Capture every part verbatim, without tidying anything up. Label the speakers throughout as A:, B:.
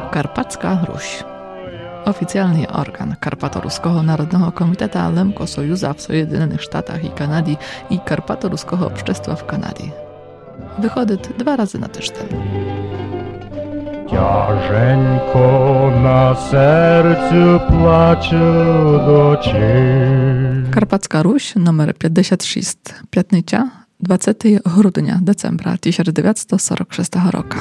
A: Karpacka Ruś. Oficjalny organ Karpato-Ruskiego Narodnego Komiteta Lemko Sojuza w Sojedynionych Sztatach i Kanady i Karpato-Ruskiego Общества w Kanadzie. Wychodzi dwa razy na tydzień.
B: Ciężko na sercu płacze docie.
A: Karpacka Ruś, numer pięćdziesiąt sześć, piętnica, dwudziestego grudnia decembra tysiąc dziewięćset czterdziestego szóstego roku.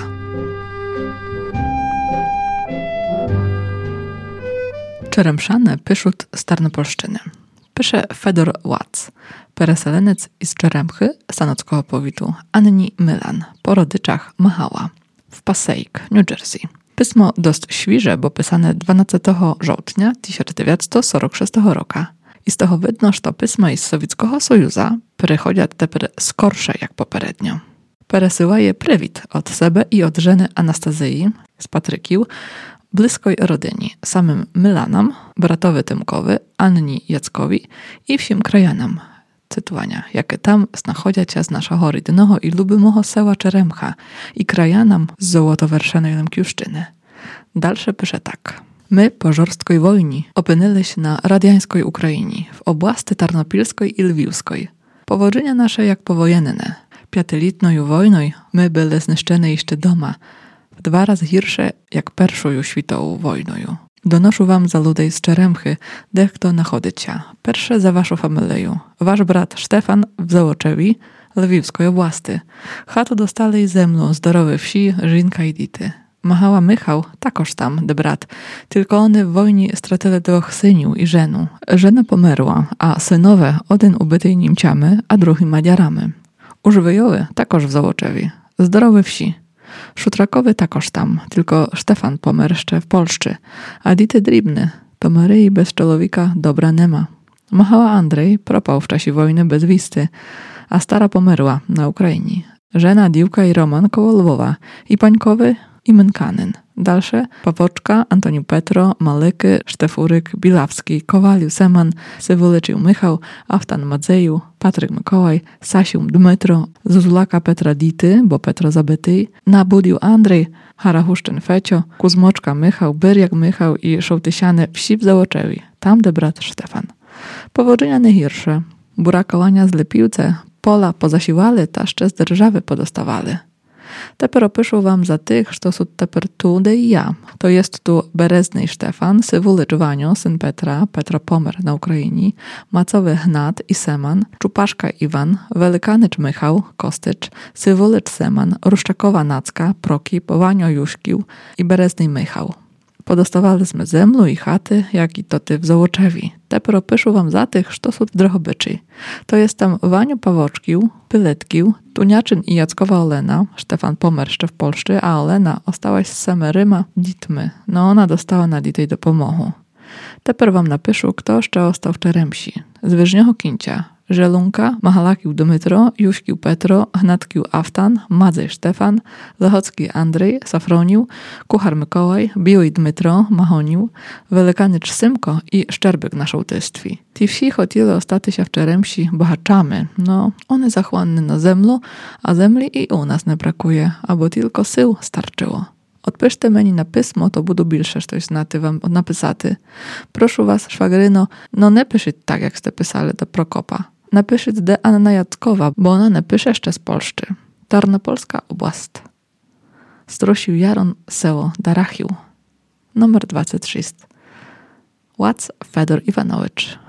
A: Czeremszane pyszut z Tarnopolszczyny. Pisze Fedor Łac, pereseleniec z Czeremchy, sanockiego powitu, Anni Milan, po rodyczach Machała, w Passaic, New Jersey. Pismo dość świeże, bo pisane dwunastego żołtnia tysiąc dziewięćset czterdziestego szóstego roku. I z tego widno, że to pisma z Sowieckiego Sojuza przychodzą teraz skorsze jak poprzednio. Peresyłaje prywit od siebie i od żony Anastazji z Patrykił, bliskiej rodyni, samym Milanom, bratowi Tymkowi, Anni Jackowi i wsim krajanom. Cytowania, jakie tam znachodzą się z naszego rydnego i lubimego sela Czeremcha i krajanam z złotowerszanej Lemkiuszczyny. Dalsze pisze tak. My po żorstkiej wojnie opynili się na radiańskiej Ukrainie, w oblasti tarnopilskiej i lwiwskiej. Powodzenia nasze jak powojenne. Piętylitną wojną my byli zniszczeni jeszcze doma, w dwa razy hirsze jak pierwszą światową wojną. Donoszę wam za ludzi z Czeremchy, dech kto nachodzicie. Pierwsze za waszą familię. Wasz brat Stefan w Załoczewi, lwiwskiej oblasti. Chatu dostali ze mną zdrowe wsi, żinka i dity. Machała Michał, takoż tam, de brat. Tylko one w wojnie stracili dwóch syniów i żenu. Żena pomerła, a synowe один ubitej Niemcami, a drugi Madziarami. Używajowy takoż w Załoczewi. Zdrowe wsi. Szutrakowy takoż tam, tylko Stefan pomer jeszcze w Polsce, a dity dribny, to Maryi bez człowika dobra nema. Machała Andrzej propał w czasie wojny bez wisty, a stara pomerła na Ukrainie. Żena, Diłka i Roman koło Lwowa, i Pańkowy, i Mynkanyn. Dalsze Pawoczka, Antoniu Petro, Malyky, Sztefuryk, Bilawski, Kowaliu Seman, Sywuleczył Michał, Aftan Madzeju, Patryk Mikołaj, Sasium Dmytro, Zuzulaka Petra Dity, bo Petro zabyty, Nabudił Andrzej, Harachuszczyn Fecio, Kuzmoczka Michał, Byriak Michał i Szołtysiane wsi w Załoczewi, tam de brat Stefan. Powodzenia najgorsze. Burakowania z Lepiłce, pola pozasiłali, taszcze z dzierżawy podostawali. Teper opiszę wam za tych, że są teper tu de i ja. To jest tu Berezny Stefan, Sywulecz Wanio, syn Petra, Petro pomer na Ukrainie, Macowy Hnat i Seman, Czupaszka Iwan, Welikanycz Michał, Kostycz, Sywulecz Seman, Ruszczakowa Nacka, Prokip, Wanio Juśkił i Berezny Michał. Podostawaliśmy zemlu i chaty, jak i to ty w Załoczewi. Teper opiszę wam za tych, że są Drohobyczy. To jest tam Wanio Pawoczkił, Pyletkił, Tuniaczyn i Jackowa Olena, Stefan pomer jeszcze w Polsce, a Olena ostałaś z Semeryma ditmy. No ona dostała na ditej do pomochu. Teper wam napiszę, kto jeszcze ostał w Czeremsi. Z Wyżniocho Kincia, Żelunka, Machalakił Dmytro, Juśkił Petro, Hnatkił Aftan, Madzej Stefan, Lechocki Andrzej, Safronił, Kuchar Mikołaj, Biły Dmytro, Machonił, Welikanycz Symko i Szczerbyk na sołtystwie. Ci wsi chodziły ostaty się w Czeremsi bohaczamy. No, one zachłanne na zemlu, a zemli i u nas nie brakuje, albo tylko sył starczyło. Odpiszcie meni na pismo, to budu bilsze coś znaty wam napisaty. Proszę was, szwagryno, no nie piszyć tak, jak ste pisali do Prokopa. Napiszyć de Anna Jackowa, bo ona nie pisze jeszcze z Polszczy. Tarnopolska oblast. Strosił Jaron Seło Darachił. Numer dwadzieścia sześć. Łac Fedor Iwanowicz.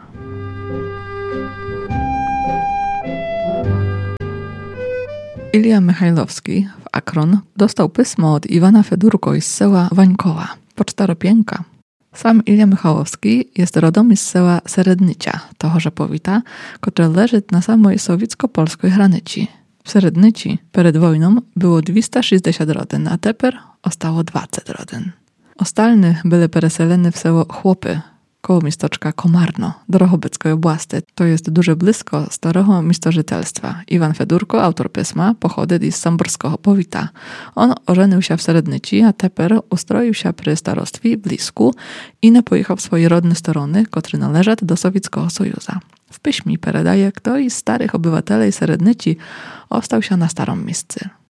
A: Ilja Michajlowski w Akron dostał pismo od Iwana Fedurko z seła Wańkowa, pocztaropienka. Sam Ilja Michałowski jest rodom z seła Serednycia, tohoże powita, które leży na samej sowiecko-polskiej granicy. W Serednyci przed wojną było dwieście sześćdziesiąt rodyn, a teper ostało dwadzieścia rodyn. Ostalny byli pereseleny w seło Chłopy, koło miasteczka Komarno, Drohobyczskiej oblasti. To jest duże blisko starego miastożytelstwa. Iwan Fedurko, autor pisma, pochodzi z samborskiego powita. On ożenił się w Serednyci, a teper ustroił się przy starostwie w Lisku i nie pojechał w swoje rodne strony, które należą do Sowieckiego Sojuza. W piśmie peredaje, kto z starych obywateli Serednyci ostał się na starym miejscu.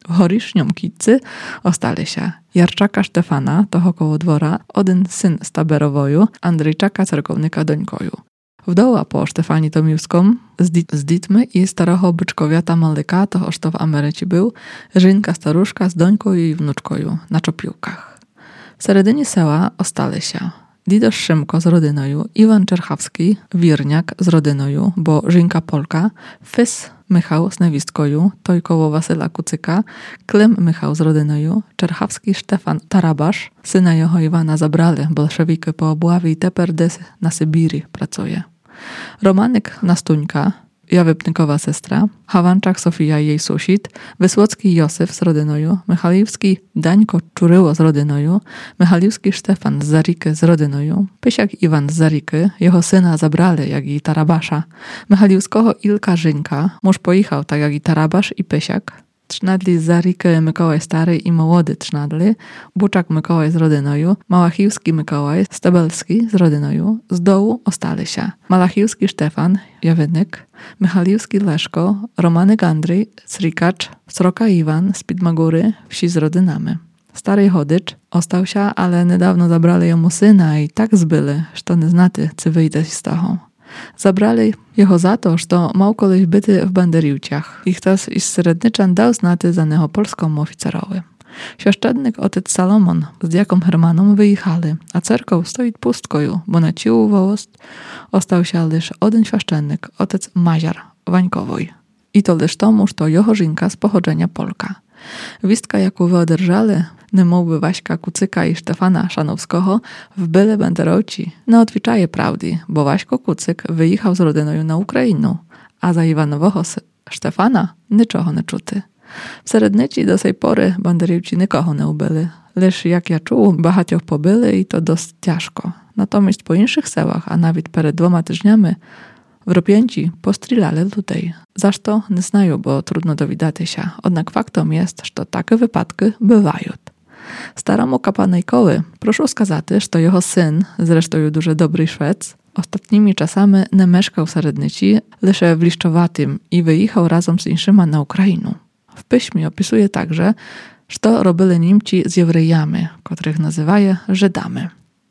A: W Horiszniom Kitcy ostali się Jarczaka Štefana, toho koło dwora, один syn z Taberowoju, Andrzejczaka cerkownika dońkoju. Wdoła po Štefani Tomiłskom z, dit, z Ditmy i staroho byczkowiata Malyka, toho što w Ameryce był, żynka staruszka z dońkoju i wnuczkoju na czopiłkach. W seredynie sela ostali się Didosz Szymko z rodynoju, Iwan Czerchawski, Wirniak z rodynoju, bo żynka Polka, Fys Michał z nawistkoju, Tojkowo Wasyla Kucyka, Klym Michał z rodynoju, Czerchawski Štefan Tarabasz, syna jeho Iwana zabrali bolszewiki po obławie i teper des na Sybirii pracuje. Romanek Nastuńka, Jawypnykowa sestra, Hawanczak Sofia i jej susit, Wysłocki Józef z rodynoju, Michaliwski Dańko Czuryło z rodynoju, Michaliwski Štefan z Zariky z rodynoju, Pysiak Iwan z Zariky, jego syna zabrali, jak i Tarabasza, Michaliwskiego Ilka Żynka, mąż pojechał tak jak i Tarabasz i Pysiak, Trznadli z Zariky Mikołaj Stary i Młody Trznadli, Buczak Mikołaj z rodynoju, Malachiwski Mikołaj Stebelski z rodynoju, z dołu ostali się Malachiwski Štefan, Jawynyk, Michaliwski Leszko, Romanek Andrzej, Srikacz, Sroka Iwan z Pidmagóry, wsi z rodynami. Stary Chodycz ostał się, ale niedawno zabrali jemu syna i tak zbyli, że nie znaty, co wyjdzie z toho. Zabrali jeho za to, że mał koleś byty w Banderiłciach. Ich tas iz Srednyczan dał znaty za neho polską oficerowy. Świeszczednik otec Salomon z diakom Hermanom wyjechali, a cerkow stoi pustkoju, bo na ciu wołost ostał się lisz один świeszczennik, otec Maziar, Wańkowoj. I to lisz tomu, że to jeho żynka z pochodzenia Polka. Wistka jaką wyoderżali, nemowby Waśka Kucyka i Štefana Szanowskiego w byle banderoci na odwiczaje prawdy, bo Waśko Kucyk wyjechał z rodynoju na Ukrainę, a za Iwanowego Štefana niczego nie czuty. W Serednyci do tej pory banderівці nikogo nie ubyli, lecz jak ja czuł, багатьох pobyli i to dość ciężko. Natomiast po innych sełach, a nawet przed dwoma tygodniami, Wropięci postrilali tutaj. Zaż to nie znają, bo trudno dowiadać się. Jednak faktem jest, że takie wypadki bywają. Staromu kapanejkowi proszę skazać, że to jego syn, zresztą duży dobry Szwec, ostatnimi czasami nie mieszkał w Serednyci, lecz w Liszczowatym i wyjechał razem z inszyma na Ukrainę. W piśmie opisuje także, że to robili Niemci z Jewrejami, których nazywaje Żydami.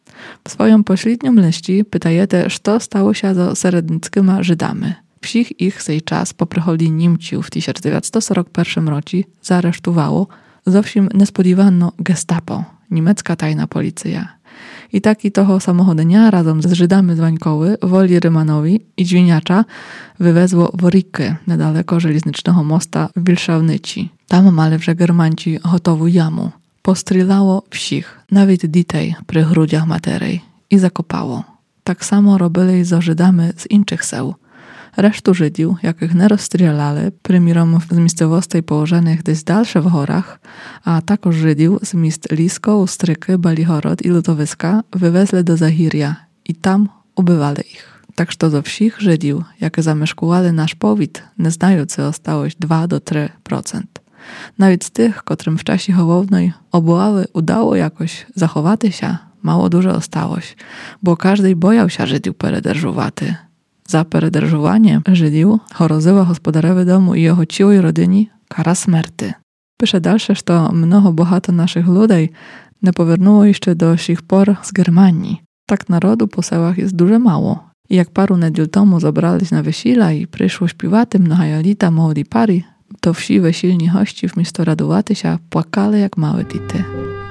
A: W swoim pośrednim liście pytajete, co stało się ze serednyckimi Żydami. Wsich ich sej czas po przychodzie Niemców w tysiąc dziewięćset czterdziestym pierwszym roku zaaresztowało, zowsiem niespodziewano gestapo, niemiecka tajna policja. I taki toho samego dnia razem z Żydami z Wańkoły, Woli Rymanowi i Dźwiniacza wywezło w Rikę, niedaleko żeleznicznego mosta w Wilszawnyci. Tam mali w Germanci gotową jamu. Postrylało wsich, nawet ditej przy grudziach materej i zakopało. Tak samo robili z Żydami z innych seł. Resztu Żydiów, jakich nie rozstrzelali, prymirom z miejscowości położonych gdzieś dalsze w horach, a także Żydiów z miejsc Lisko, Ustryky, Balihorod i Lutowiska wywezli do Zahiria i tam ubywali ich. Tak że ze wsich Żydiów, jakie zamieszkowali nasz powit, nie znający ostałość dwa do trzech procent. Nawet z tych, którym w czasie hołownej obławy udało jakoś zachować się, mało dużo ostałoś, bo każdy bojał się Żydiów perederżowaty. Za perederżowanie Żydiów chorozyła gospodarowy domu i jeho ciłej rodyni kara śmierty. Pisze dalsze, że to mnoho bohato naszych ludzi nie powiernuło jeszcze do sich por z Germanii. Tak narodu po sełach jest dużo mało. I jak paru niedziel temu zabrali na wesila i przyszło śpiewaty mnohajalita młodzi pary, to wsi wesilni hości w miasto radowaty się płakali jak małe dity.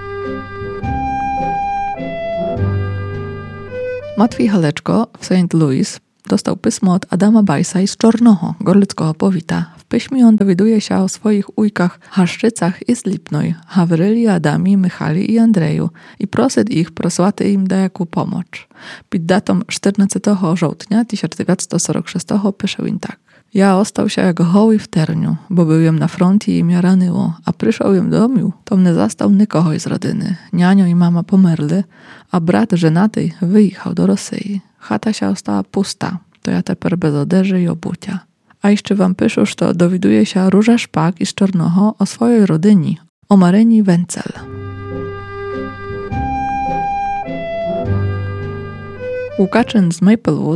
A: Matwiej Haleczko w Saint Louis dostał pismo od Adama Bajsa z Czornoho, gorlickiego powita. W piśmie on dowiaduje się o swoich ujkach Haszczycach i Slipnoj, Hawryli, Adami, Michali i Andrzeju i prosi ich prosłać im dajaką pomoc. Pod datą czternastego żołtnia tysiąc dziewięćset czterdziestego szóstego pisze im tak. Ja ostał się jak hoły w terniu, bo byłem na froncie i mnie ranyło, a przyszedłem do domu, to mnie zastał nikogo z rodziny. Nianio i mama pomerli, a brat żenaty wyjechał do Rosji. Chata się ostała pusta, to ja teper bez odeży i obucia. A jeszcze wam piszę, że dowiaduje się Róża Szpak z Czornoho o swojej rodyni, o Maryni Wencel. Łukaczyn z Maplewood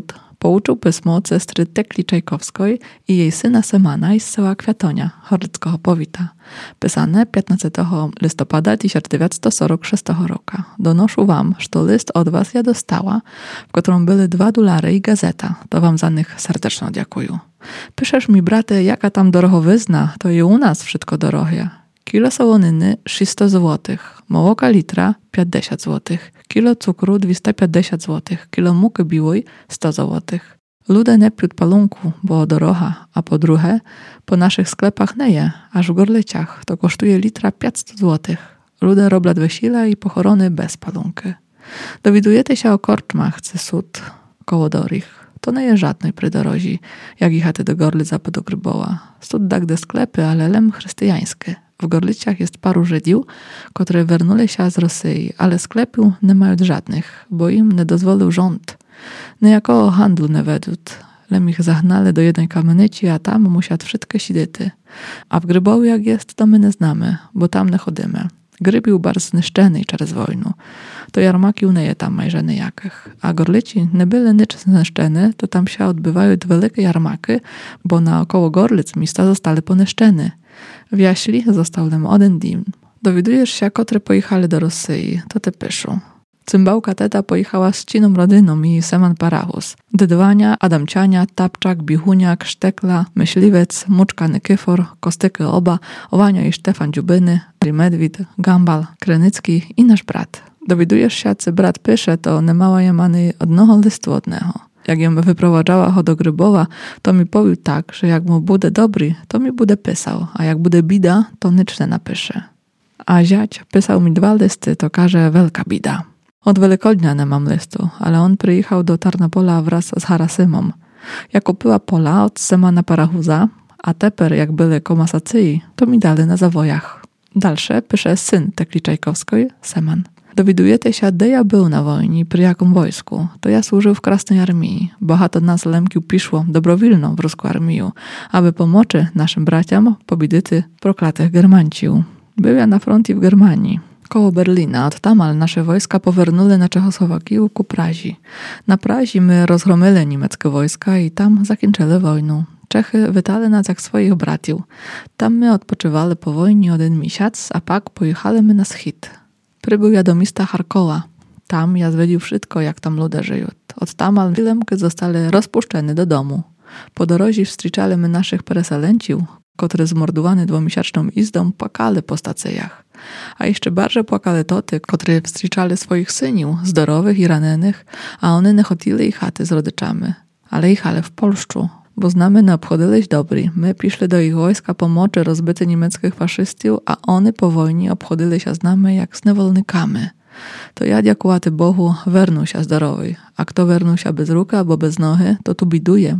A: Pouczył pismo od sestry Tekli Czajkowskiej i jej syna Semana iz sela Kwiatonia, Horlickiego powita. Pisane piętnastego listopada tysiąc dziewięćset sześćdziesiątego szóstego roku. Donoszę wam, że list od was ja dostała, w którym były dwa dolary i gazeta. To wam za nich serdecznie dziękuję. Piszesz mi, brate, jaka tam dorogowyzna, to i u nas wszystko dorogie. Kilo sołoniny trzysta złotych, mołoka litra pięćdziesiąt złotych, kilo cukru dwieście pięćdziesiąt złotych, kilo muki biłej sto złotych. Ludzie nie pił palunku, bo doroga, a po drugie, po naszych sklepach nie je, aż w Gorlicach to kosztuje litra pięćset złotych. Ludzie robią wesile i pochorony bez palunki. Dowiadujecie się o korczmach, czy sud koło dorich. To nie jest żadnej prydorozi, jak jechaty do Gorlic do Gryboła. Stud tak de sklepy, ale lem chrześcijańskie. W Gorlicach jest paru Żydiów, które wernuli się z Rosji, ale sklepu nie mają żadnych, bo im nie dozwolił rząd. Niejakoło handlu nie wedut. Lem ich zahnali do jednej kamienicy, a tam musiał wszystkie sidyty. A w Grybowu jak jest, to my nie znamy, bo tam nie chodzimy. Grybił bar zniszczony przez wojnu. To jarmaki nie je tam majże niejakich. A Gorlici nie byli nic zniszczeni, to tam się odbywają dwie wielkie jarmaki, bo naokoło Gorlic miasta zostały poniszczone. W Jaśli został nam jeden dym. Dowiadujesz się, kotre pojechali do Rosji, to te piszą. Cymbałka teta pojechała z ciną rodyną i Seman Parachus. Dydwania, Adamciania, Tapczak, Bichuniak, Sztekla, Myśliwec, Muczka Nykyfor, Kostyky Oba, Owania i Stefan Dziubyny, Medwid, Gambal, Krenicki i nasz brat. Dowiadujesz się, co brat pisze, to nie mała jemany odnoho listu odneho. Jak ją wyprowadzała ho do Grybowa, to mi powił tak, że jak mu bude dobry, to mi bude pisał, a jak bude bida, to nic nie napisze. A ziać pisał mi dwa listy, to każe wielka bida. Od Wielkodnia nie mam listu, ale on przyjechał do Tarnopola wraz z Harasymą. Jak kupiła pola od Semana Parachuza, a teper jak byli komasacji, to mi dali na zawojach. Dalsze pisze syn Tekli Czajkowskiej, Seman. Dowiadujecie się, gdzie ja był na wojnie, przy jakim wojsku. To ja służył w Krasnej Armii. Bohato nas Lemkiu piszło dobrowilną w ruską armię, aby pomocy naszym braciom pobidyty proklatych Germancił. Był ja na froncie w Germanii. Koło Berlina, od tamal nasze wojska powernuli na Czechosłowakię ku Prazi. Na Prazi my rozgromili niemieckie wojska i tam zakończyli wojnę. Czechy witali nas jak swoich bratiów. Tam my odpoczywali po wojnie jeden miesiąc, a pak pojechali my na schit. Przybył ja do miasta Charkowa. Tam ja zwiedził wszystko, jak tam ludzie żyją. Od tamal Wilemki zostali rozpuszczeni do domu. Po drodze wstrzyczali my naszych pereselęciów, które zmordowani dwumiesięczną izdą płakali po stacjach. A jeszcze bardziej płakali toty, które wstrzyczali swoich syniów, zdrowych i ranionych, a one nie chodzili ich chaty z rodyczami. Ale jechali w Polszu, bo znamy nie obchodzili dobry. My piszli do ich wojska pomocy rozbyty niemieckich faszystów, a one po wojnie obchodzili się z nami jak z niewolnikami. To ja dziękuję Bogu wernu się zdrowy, a kto wernu się bez ruka albo bez nohy, to tu biduje.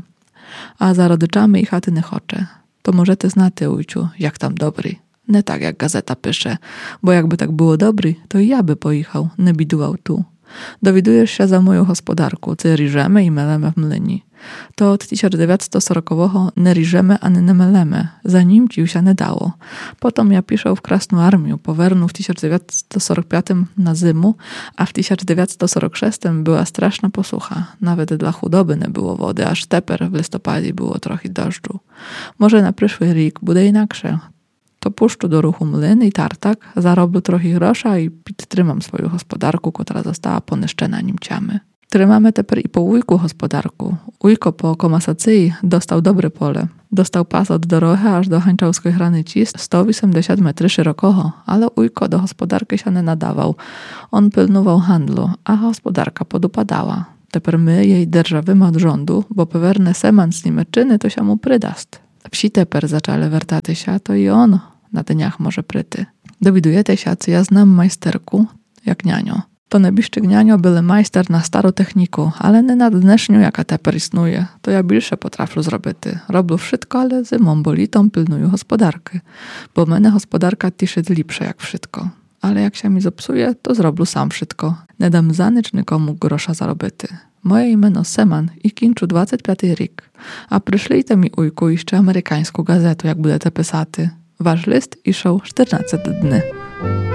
A: A za rodyczami i chaty nie chocze. To możecie znać, ujciu, jak tam dobry. Nie tak jak gazeta pisze, bo jakby tak było dobry, to i ja by pojechał, nie biduwał tu. Dowiadujesz się za moją gospodarku, co riżemy i melemy w mlyni. To od tysiąc dziewięćset czterdziestego nie riżemy ani nie melemy, za nim ci się nie dało. Potem ja piszę w Krasną Armię, powernu w tysiąc dziewięćset czterdziestym piątym na zimu, a w tysiąc dziewięćset czterdziestym szóstym była straszna posucha. Nawet dla chudoby nie było wody, aż teper w listopadzie było trochę deszczu. Może na przyszły rok będzie inaksze. To puszczu do ruchu mlyn i tartak, zarobił trochę grosza i trzymam swoją gospodarku, która została poniszczona Niemcami. Trzymamy teper i po ujku gospodarku. Ujko po komasacji dostał dobre pole. Dostał pas od drogi aż do Hańczałskiej granicy sto osiemdziesiąt metrów szerokoho, ale ujko do gospodarki się nie nadawał. On pilnował handlu, a gospodarka podupadała. Teper my jej dzierżawimy od rządu, bo pewerne Seman z Niemczyny to się mu przydast. Wsi teper zaczęli wertaty się, to i on na dniach może pryty. Dowiadujecie się, co ja znam majsterku, jak nianio. To najbliższy gnianio były majster na starą techniku, ale nie na dneszniu, jaka teper istnuje. To ja bільше potrafię zrobić. Robię wszystko, ale zimą bolitą pilnuję gospodarki. Bo mnie gospodarka tiszy lepsza jak wszystko. Ale jak się mi zepsuje, to zrobię sam wszystko. Nie dam za nic nikomu grosza zarobity. Moje imię Seman i kończę dwadzieścia piąty rok. A przyszlijcie mi ujku jeszcze amerykańską gazetę, jak będziecie pisaty. Wasz list iszał czternaście dni.